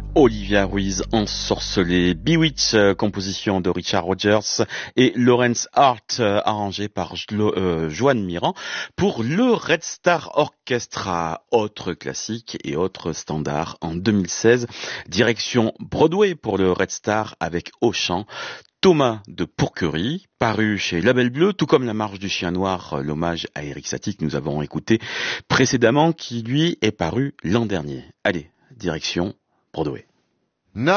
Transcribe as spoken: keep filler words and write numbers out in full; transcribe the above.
Olivia Ruiz ensorcelée, Bewitch, euh, composition de Richard Rodgers et Lawrence Hart, euh, arrangé par Jlo, euh, Joan Mirand pour le Red Star Orchestra, autre classique et autre standard en deux mille seize. Direction Broadway pour le Red Star avec au chant Thomas de Pourquerie, paru chez Label Bleu, tout comme La Marche du Chien Noir, l'hommage à Éric Satie que nous avons écouté précédemment, qui lui est paru l'an dernier. Allez, direction Broadway.